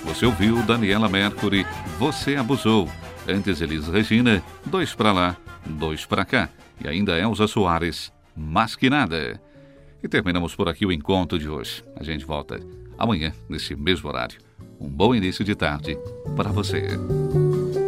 Você ouviu Daniela Mercury, Você Abusou. Antes, Elis Regina, Dois Pra Lá, Dois Pra Cá. E ainda Elza Soares, Mais Que Nada. E terminamos por aqui o encontro de hoje. A gente volta amanhã, nesse mesmo horário. Um bom início de tarde para você.